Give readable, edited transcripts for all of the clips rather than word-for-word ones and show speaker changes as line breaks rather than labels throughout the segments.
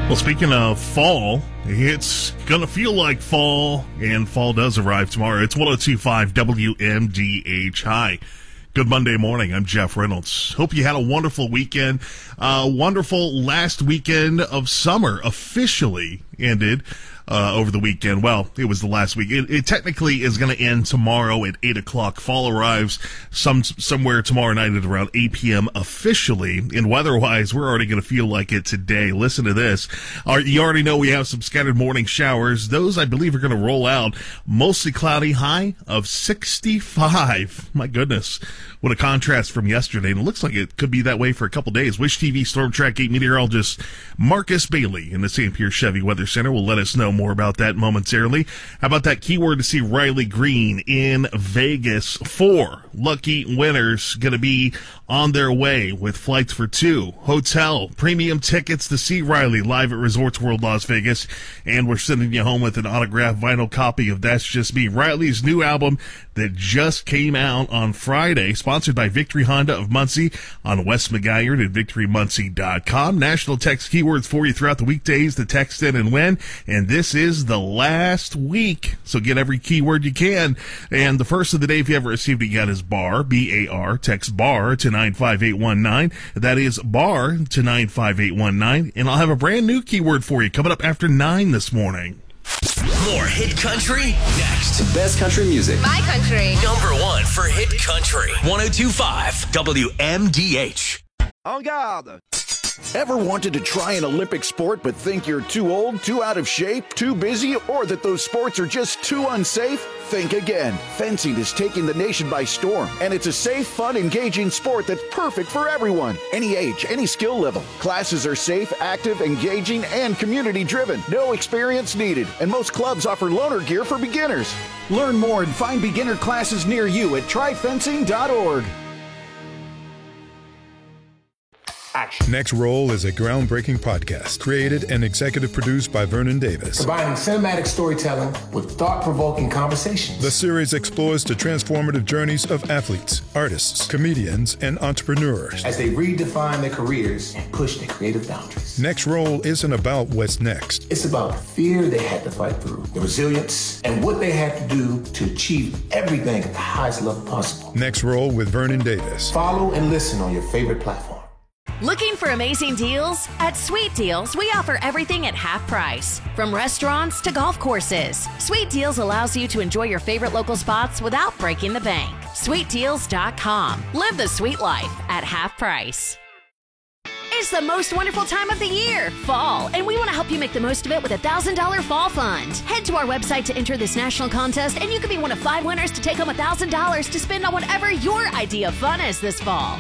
Well, speaking of fall, it's going to feel like fall, and fall does arrive tomorrow. It's 102.5 WMDH. Hi. Good Monday morning. I'm Jeff Reynolds. Hope you had a wonderful weekend. Wonderful last weekend of summer officially ended over the weekend. Well, it was the last week. It technically is going to end tomorrow at 8 o'clock. Fall arrives somewhere tomorrow night at around 8 p.m. officially. And weather-wise, we're already going to feel like it today. Listen to this. You already know we have some scattered morning showers. Those, I believe, are going to roll out. Mostly cloudy, high of 65. My goodness. What a contrast from yesterday. And it looks like it could be that way for a couple days. Wish TV Storm Track 8 meteorologist Marcus Bailey in the St. Pierre Chevy Weather Center will let us know more about that momentarily. How about that keyword to see Riley Green in Vegas? 4 lucky winners going to be on their way with flights for 2 hotel premium tickets to see Riley live at Resorts World Las Vegas. And we're sending you home with an autographed vinyl copy of That's Just Me, Riley's new album that just came out on Friday, sponsored by Victory Honda of Muncie on West McGuire at victorymuncie.com. National text keywords for you throughout the weekdays to text in and win. And this is the last week, so get every keyword you can. And the first of the day, if you haven't received it yet, is BAR, B-A-R. Text BAR to 95819. That is BAR to 95819. And I'll have a brand new keyword for you coming up after 9 this morning.
More hit country next.
The best country music.
My country.
Number 1 for hit country. 102.5 WMDH.
En garde. Ever wanted to try an Olympic sport but think you're too old, too out of shape, too busy, or that those sports are just too unsafe? Think again. Fencing is taking the nation by storm, and it's a safe, fun, engaging sport that's perfect for everyone. Any age, any skill level. Classes are safe, active, engaging, and community-driven. No experience needed, and most clubs offer loaner gear for beginners. Learn more and find beginner classes near you at tryfencing.org.
Action. Next Roll is a groundbreaking podcast created and executive produced by Vernon Davis.
Combining cinematic storytelling with thought-provoking conversations.
The series explores the transformative journeys of athletes, artists, comedians, and entrepreneurs
as they redefine their careers and push their creative boundaries.
Next Roll isn't about what's next.
It's about the fear they had to fight through, the resilience, and what they had to do to achieve everything at the highest level possible.
Next Roll with Vernon Davis.
Follow and listen on your favorite platform.
Looking for amazing deals? At Sweet Deals, we offer everything at half price. From restaurants to golf courses, Sweet Deals allows you to enjoy your favorite local spots without breaking the bank. SweetDeals.com. Live the sweet life at half price. It's the most wonderful time of the year, fall, and we want to help you make the most of it with a $1,000 fall fund. Head to our website to enter this national contest, and you can be one of 5 winners to take home $1,000 to spend on whatever your idea of fun is this fall.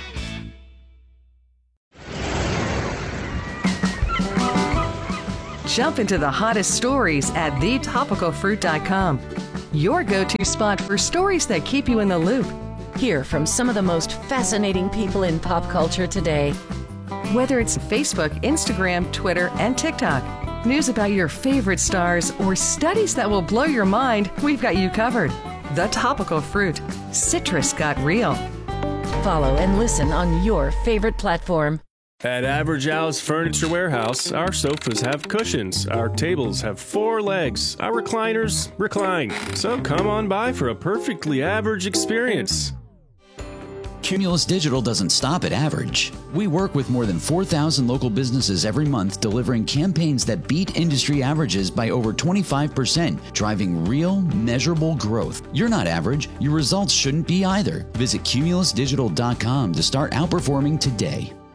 Jump into the hottest stories at thetopicalfruit.com. Your go-to spot for stories that keep you in the loop.
Hear from some of the most fascinating people in pop culture today.
Whether it's Facebook, Instagram, Twitter, and TikTok, news about your favorite stars, or studies that will blow your mind, we've got you covered. The Topical Fruit. Citrus got real.
Follow and listen on your favorite platform.
At Average Al's Furniture Warehouse, our sofas have cushions, our tables have 4 legs, our recliners recline. So come on by for a perfectly average experience.
Cumulus Digital doesn't stop at average. We work with more than 4,000 local businesses every month, delivering campaigns that beat industry averages by over 25%, driving real, measurable growth. You're not average. Your results shouldn't be either. Visit cumulusdigital.com to start outperforming today.